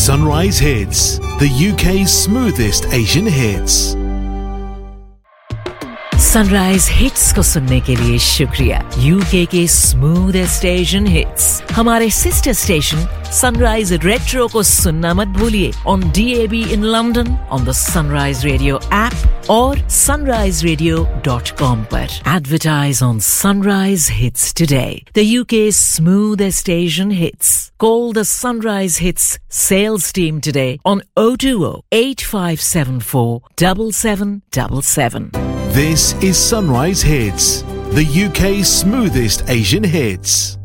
Sunrise Hits, the UK's smoothest Asian hits. Sunrise hits को सुनने के लिए शुक्रिया। यूके के स्मूथेस्ट एशियन हिट्स हमारे सिस्टर स्टेशन सनराइज रेट्रो को सुनना मत भूलिए on DAB in London, on the sunrise radio app और sunriseradio.com पर। Advertise on Sunrise Hits today. The UK's smoothest Asian hits. Call the Sunrise Hits sales team today on 020 8574 7777. This is Sunrise Hits, the UK's smoothest Asian hits.